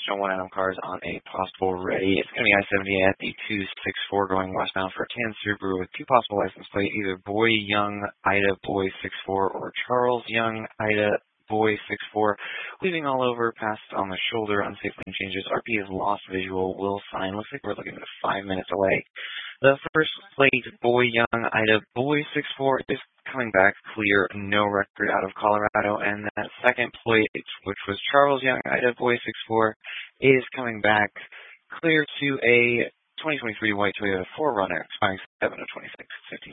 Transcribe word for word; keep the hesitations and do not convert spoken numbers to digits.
John one Adam cars on a possible ready. It's going to be I seventy at the two sixty-four going westbound for a tan Subaru with two possible license plates, either Boy Young Ida Boy sixty-four or Charles Young Ida Boy sixty-four. Leaving all over, passed on the shoulder, unsafe lane changes. R P is lost visual, will sign. Looks like we're looking at a five minute delay. The first plate, Boy Young Ida Boy sixty-four, is coming back clear, no record out of Colorado. And that second plate, which was Charles Young Ida Boy sixty-four, is coming back clear to a twenty twenty-three white Toyota four runner, expiring seven of twenty-six fifteen.